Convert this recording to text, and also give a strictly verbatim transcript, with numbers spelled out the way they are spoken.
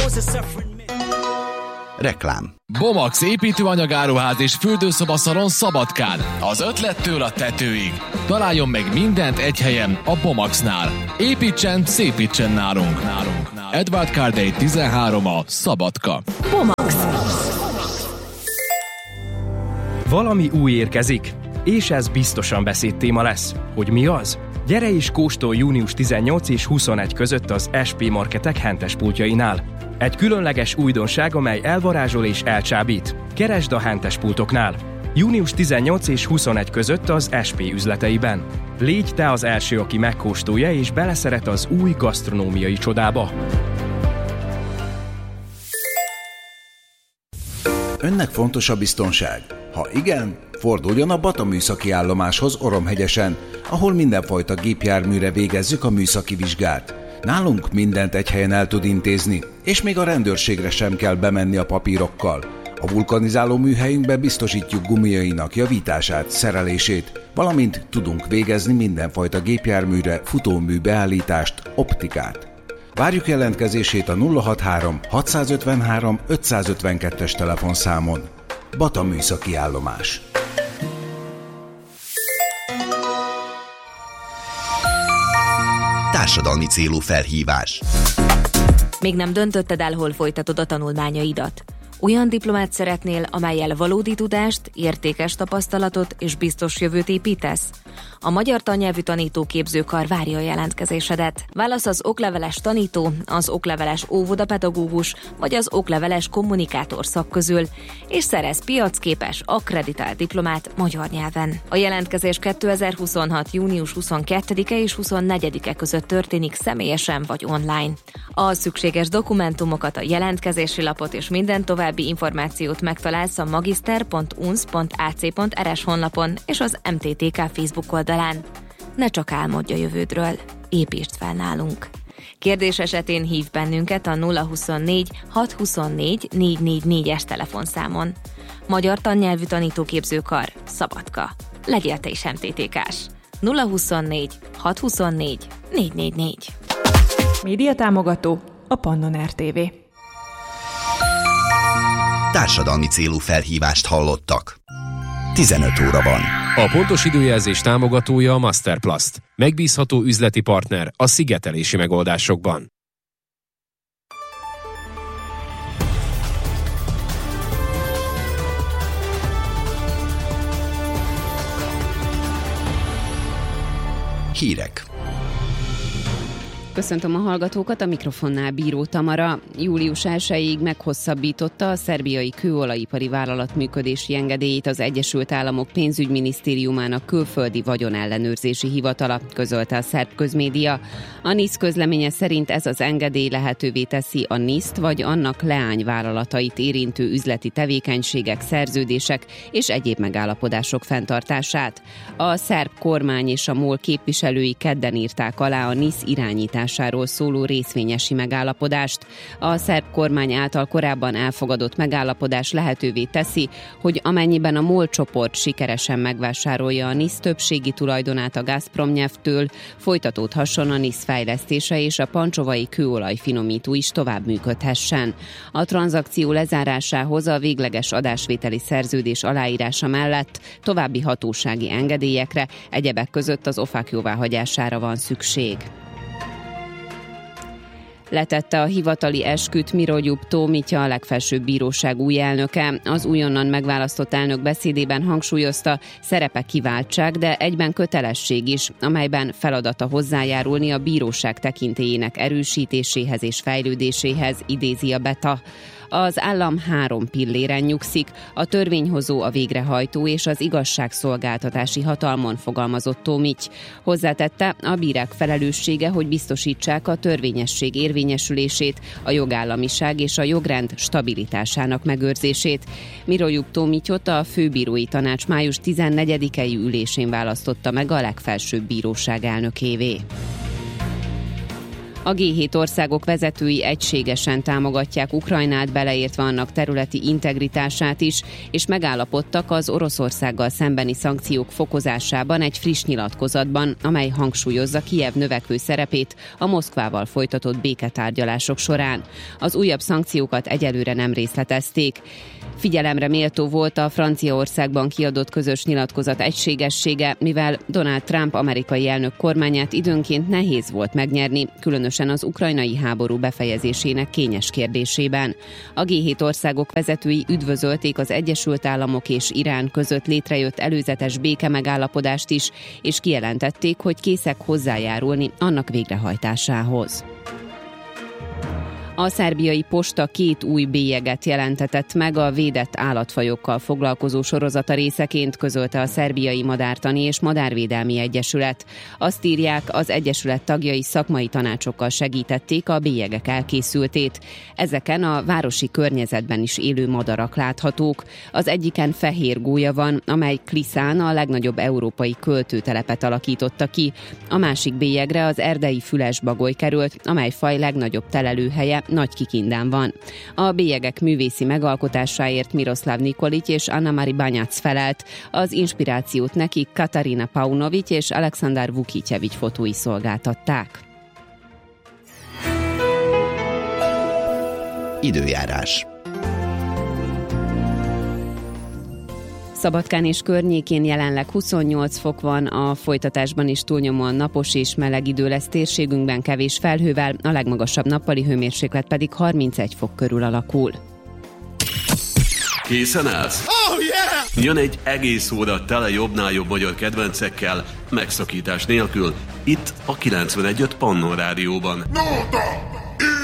Reklám. Bomax építőanyagáruház és fürdőszobaszalon Szabadkán. Az ötlettől a tetőig. Találjon meg mindent egy helyen, a Bomaxnál. Építsen, szépítsen nálunk. nálunk. Edward Cardey tizenhárom a Szabadka. Bomax. Valami új érkezik, és ez biztosan beszédtéma lesz. Hogy mi az? Gyere és kóstolj június tizennyolc és huszonegy között az es pé Marketek hentes pultjainál. Egy különleges újdonság, amely elvarázsol és elcsábít. Keresd a hentes pultoknál. június tizennyolc és huszonegy között az es pé üzleteiben. Légy te az első, aki megkóstolja és beleszeret az új gasztronómiai csodába. Önnek fontos a biztonság? Ha igen, forduljon a Bata műszaki állomáshoz Oromhegyesen, ahol mindenfajta gépjárműre végezzük a műszaki vizsgát. Nálunk mindent egy helyen el tud intézni, és még a rendőrségre sem kell bemenni a papírokkal. A vulkanizáló műhelyünkbe biztosítjuk gumiainak javítását, szerelését, valamint tudunk végezni mindenfajta gépjárműre futómű beállítást, optikát. Várjuk jelentkezését a nulla hatvanhárom hatszázötvenhárom ötszázötvenkettes telefonszámon. Bata műszaki állomás. Társadalmi célú felhívás. Még nem döntötted el, hol folytatod a tanulmányaidat? Olyan diplomát szeretnél, amellyel valódi tudást, értékes tapasztalatot és biztos jövőt építesz? A Magyar Tannyelvű Tanítóképzőkar várja a jelentkezésedet. Válasz az okleveles tanító, az okleveles óvodapedagógus vagy az okleveles kommunikátor szak közül, és szerez piacképes, akkreditált diplomát magyar nyelven. A jelentkezés kétezer-huszonhat. június huszonkettedike és huszonnegyedike között történik személyesen vagy online. A szükséges dokumentumokat, a jelentkezési lapot és minden további információt megtalálsz a magister pont u n s pont a c pont r s honlapon és az em té té ká Facebook oldalán. Ne csak álmodj a jövődről, építsd fel nálunk. Kérdés esetén hív bennünket a nulla huszonnégy hatszázhuszonnégy négyszáznegyvennégyes telefonszámon. Magyar Tannyelvű Tanítóképzőkar, Szabadka. Legyél te is em té té ká-s. nulla huszonnégy hatszázhuszonnégy négyszáznegyvennégy. Média támogató a Pannon er té vé. Társadalmi célú felhívást hallottak. tizenöt óra van. A pontos időjelzés támogatója a Masterplast. Megbízható üzleti partner a szigetelési megoldásokban. Hírek. Köszöntöm a hallgatókat, a mikrofonnál Bíró Tamara. július elsejéig meghosszabbította a szerbiai kőolajipari vállalat működési engedélyét az Egyesült Államok pénzügyminisztériumának külföldi vagyonellenőrzési hivatala, közölte a szerb közmédia. A NISZ közleménye szerint ez az engedély lehetővé teszi a NISZ-t vagy annak leányvállalatait érintő üzleti tevékenységek, szerződések és egyéb megállapodások fenntartását. A szerb kormány és a MOL képviselői kedden írták alá a NISZ irányításáról szóló részvényesi megállapodást. A szerb kormány által korábban elfogadott megállapodás lehetővé teszi, hogy amennyiben a MOL csoport sikeresen megvásárolja a NISZ többségi tulajdonát a Gazpromnyeftől, folytatódhasson a NISZ fejlesztése és a pancsovai kőolaj finomító is tovább működhessen. A tranzakció lezárásához a végleges adásvételi szerződés aláírása mellett további hatósági engedélyekre, egyebek között az o fák jóváhagyására van szükség. Letette a hivatali esküt Miroljub Tómitya, a legfelsőbb bíróság új elnöke. Az újonnan megválasztott elnök beszédében hangsúlyozta, szerepe kiváltság, de egyben kötelesség is, amelyben feladata hozzájárulni a bíróság tekintélyének erősítéséhez és fejlődéséhez, idézi a Beta. Az állam három pilléren nyugszik, a törvényhozó, a végrehajtó és az igazságszolgáltatási hatalmon, fogalmazott Tómity. Hozzátette, a bírák felelőssége, hogy biztosítsák a törvényesség érvényesülését, a jogállamiság és a jogrend stabilitásának megőrzését. Miroljub Tómityot a főbírói tanács május tizennegyedikei ülésén választotta meg a legfelsőbb bíróság elnökévé. A gé hét országok vezetői egységesen támogatják Ukrajnát, beleértve annak területi integritását is, és megállapodtak az Oroszországgal szembeni szankciók fokozásában egy friss nyilatkozatban, amely hangsúlyozza Kijev növekvő szerepét a Moszkvával folytatott béketárgyalások során. Az újabb szankciókat egyelőre nem részletezték. Figyelemre méltó volt a Franciaországban kiadott közös nyilatkozat egységessége, mivel Donald Trump amerikai elnök kormányát időnként nehéz volt megnyerni, különösen az ukrajnai háború befejezésének kényes kérdésében. A gé hét országok vezetői üdvözölték az Egyesült Államok és Irán között létrejött előzetes békemegállapodást is, és kijelentették, hogy készek hozzájárulni annak végrehajtásához. A szerbiai posta két új bélyeget jelentetett meg a védett állatfajokkal foglalkozó sorozata részeként, közölte a Szerbiai Madártani és Madárvédelmi Egyesület. Azt írják, az egyesület tagjai szakmai tanácsokkal segítették a bélyegek elkészültét. Ezeken a városi környezetben is élő madarak láthatók. Az egyiken fehér gólya van, amely Kliszán, a legnagyobb európai költőtelepet alakította ki. A másik bélyegre az erdei fülesbagoly került, amely faj legnagyobb telelőhelye Nagy-Kikindán van. A bélyegek művészi megalkotásáért Miroslav Nikolic és Anna-Mari Banyac felelt. Az inspirációt neki Katarina Paunovic és Aleksandar Vukicevic fotói szolgáltatták. Időjárás. Szabadkán és környékén jelenleg huszonnyolc fok van, a folytatásban is túlnyomóan napos és meleg idő lesz térségünkben kevés felhővel, a legmagasabb nappali hőmérséklet pedig harmincegy fok körül alakul. Készen állsz? Oh, yeah! Jön egy egész óra tele jobbnál jobb magyar kedvencekkel, megszakítás nélkül, itt a kilencvenegy öt Pannon Rádióban. No,